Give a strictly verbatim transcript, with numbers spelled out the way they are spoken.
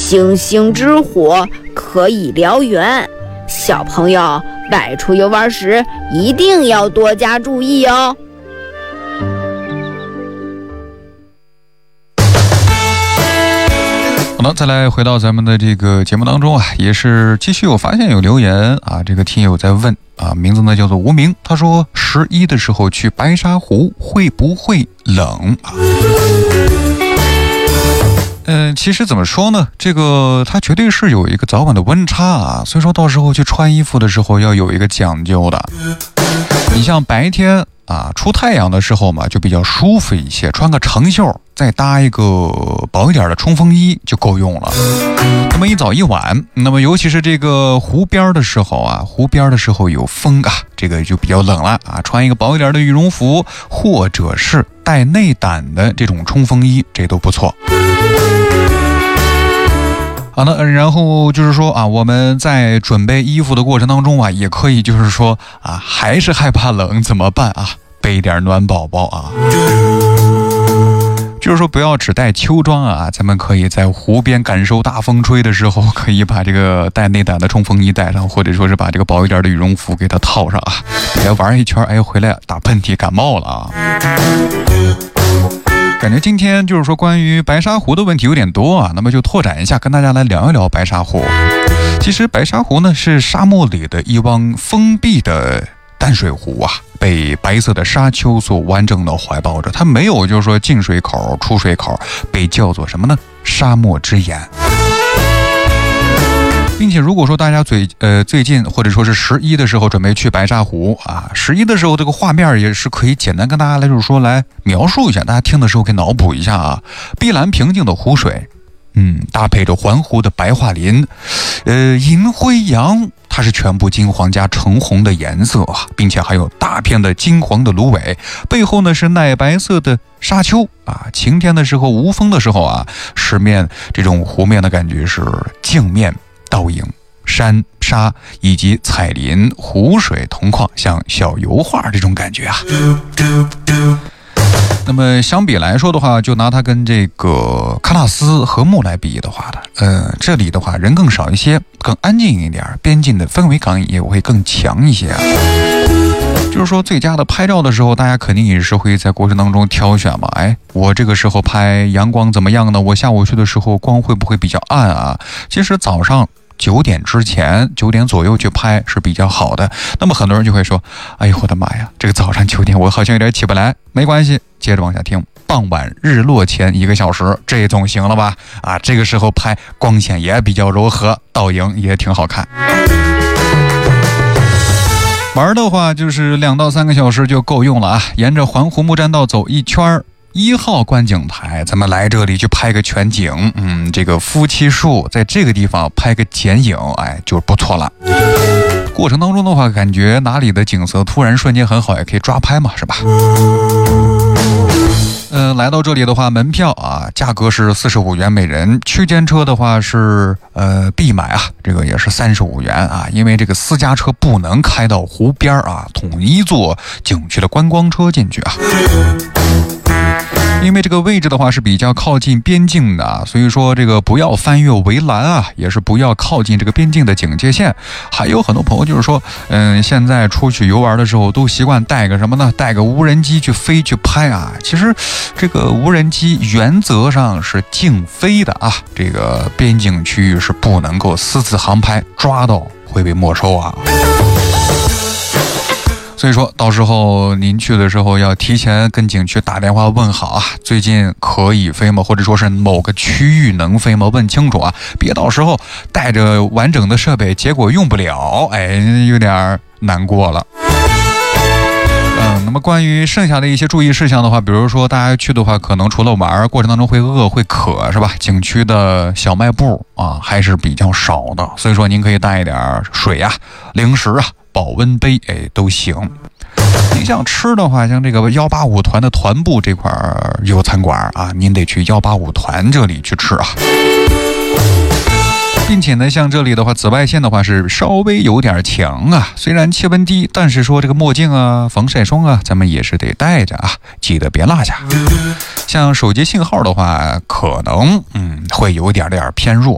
星星之火可以燎原。小朋友外出游玩时一定要多加注意哦。 好的，再来回到咱们的这个节目当中啊，也是继续我发现有留言啊，这个听友在问啊，名字呢叫做无名，他说十一的时候去白沙湖会不会冷啊？嗯，其实怎么说呢，这个它绝对是有一个早晚的温差啊，所以说到时候去穿衣服的时候要有一个讲究的。你像白天啊出太阳的时候嘛，就比较舒服一些，穿个长袖再搭一个薄一点的冲锋衣就够用了。那么一早一晚，那么尤其是这个湖边的时候啊，湖边的时候有风啊，这个就比较冷了啊，穿一个薄一点的羽绒服，或者是带内胆的这种冲锋衣，这都不错。好的，然后就是说啊，我们在准备衣服的过程当中啊，也可以就是说啊，还是害怕冷怎么办啊？备一点暖宝宝啊。就是说不要只带秋装啊，咱们可以在湖边感受大风吹的时候，可以把这个带内胆的冲锋衣带上，或者说是把这个薄一点的羽绒服给它套上啊，别玩一圈，哎，回来打喷嚏感冒了啊。感觉今天就是说关于白沙湖的问题有点多啊，那么就拓展一下，跟大家来聊一聊白沙湖。其实白沙湖呢是沙漠里的一汪封闭的淡水湖啊，被白色的沙丘所完整的怀抱着，它没有就是说进水口出水口，被叫做什么呢？沙漠之眼。并且如果说大家最呃最近或者说是十一的时候准备去白沙湖啊，十一的时候这个画面也是可以简单跟大家来就是说来描述一下，大家听的时候可以脑补一下啊，碧蓝平静的湖水，嗯，搭配着环湖的白桦林，呃，银灰杨，它是全部金黄加橙红的颜色啊，并且还有大片的金黄的芦苇，背后呢是奶白色的沙丘啊。晴天的时候，无风的时候啊，石面这种湖面的感觉是镜面倒影，山沙以及彩林湖水同框，像小油画这种感觉啊。那么相比来说的话，就拿它跟这个喀纳斯和木来比的话的，呃，这里的话人更少一些，更安静一点，边境的氛围感也会更强一些啊。就是说最佳的拍照的时候，大家肯定也是会在过程当中挑选嘛。哎，我这个时候拍阳光怎么样呢？我下午去的时候光会不会比较暗啊？其实早上九点之前，九点左右去拍是比较好的。那么很多人就会说，哎呦我的妈呀，这个早上九点我好像有点起不来。没关系，接着往下听，傍晚日落前一个小时，这总行了吧？啊，这个时候拍光线也比较柔和，倒影也挺好看。玩的话就是两到三个小时就够用了啊！沿着环湖木栈道走一圈，一号观景台，咱们来这里去拍个全景，嗯，这个夫妻树在这个地方拍个剪影，哎，就不错了。过程当中的话，感觉哪里的景色突然瞬间很好，也可以抓拍嘛，是吧？呃，来到这里的话，门票啊，价格是四十五元每人，区间车的话是呃必买啊，这个也是三十五元啊，因为这个私家车不能开到湖边啊，统一坐景区的观光车进去啊。因为这个位置的话是比较靠近边境的，所以说这个不要翻越围栏啊，也是不要靠近这个边境的警戒线。还有很多朋友就是说，嗯，现在出去游玩的时候都习惯带个什么呢？带个无人机去飞去拍啊。其实这个无人机原则上是禁飞的啊，这个边境区域是不能够私自航拍，抓到会被没收啊。所以说到时候您去的时候要提前跟景区打电话问好啊，最近可以飞吗？或者说是某个区域能飞吗？问清楚啊，别到时候带着完整的设备，结果用不了，哎，有点难过了。嗯，那么关于剩下的一些注意事项的话，比如说大家去的话，可能除了玩过程当中会饿会渴，是吧？景区的小卖部啊还是比较少的，所以说您可以带一点水啊、零食啊、保温杯，哎，都行。您像吃的话，像这个幺八五团的团部这块有餐馆啊，您得去幺八五团这里去吃啊。并且呢，像这里的话，紫外线的话是稍微有点强啊。虽然气温低，但是说这个墨镜啊、防晒霜啊，咱们也是得带着啊，记得别落下。像手机信号的话，可能嗯会有点点偏弱